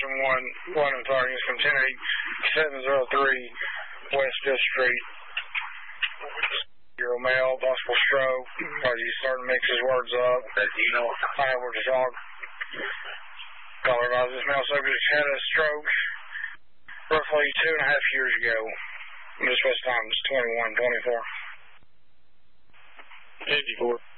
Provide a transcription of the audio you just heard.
1 and targets from 10-8-703 West 5th Street. You're a male, possible stroke. He's starting to mix his words up. Unable to talk. Caller advises this male subject had a stroke roughly 2.5 years ago. Dispatch time is 21:24. 54.